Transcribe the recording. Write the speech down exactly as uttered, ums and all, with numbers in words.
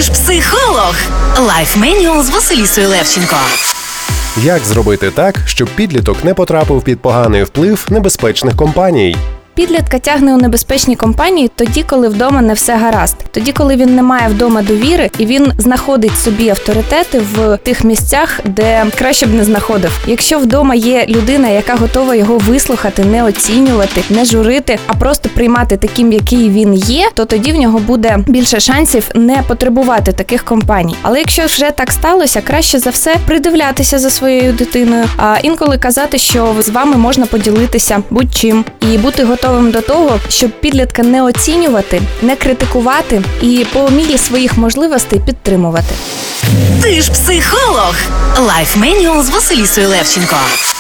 Ти ж психолог. Лайф Менюал з Василісою Левченко. Як зробити так, щоб підліток не потрапив під поганий вплив небезпечних компаній? Підлітка тягне у небезпечні компанії тоді, коли вдома не все гаразд. Тоді, коли він не має вдома довіри, і він знаходить собі авторитети в тих місцях, де краще б не знаходив. Якщо вдома є людина, яка готова його вислухати, не оцінювати, не журити, а просто приймати таким, який він є, то тоді в нього буде більше шансів не потребувати таких компаній. Але якщо вже так сталося, краще за все придивлятися за своєю дитиною, а інколи казати, що з вами можна поділитися будь-чим і бути готовим готовим до того, щоб підлітка не оцінювати, не критикувати і по мірі своїх можливостей підтримувати. Ти ж психолог. Лайф Менюал з Василісою Левченко.